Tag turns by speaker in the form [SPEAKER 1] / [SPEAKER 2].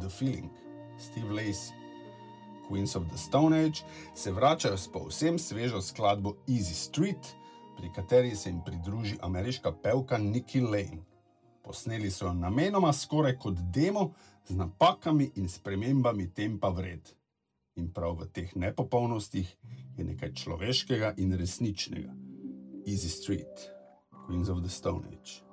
[SPEAKER 1] The Feeling, Steve Lacy. Queens of the Stone Age se vračajo s povsem svežo skladbo Easy Street, pri kateri se jim pridruži ameriška pevka Nikki Lane. Posneli so jo namenoma skoraj kot demo z napakami in spremembami tempa vred. In prav v teh nepopolnostih je nekaj človeškega in resničnega. Easy Street, Queens of the Stone Age.